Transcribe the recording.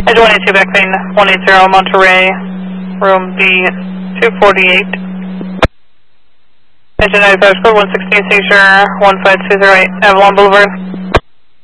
Edge 182 backplane 180 Monterey, room B248. Engine 95 square 116 signature 15208 Avalon Boulevard.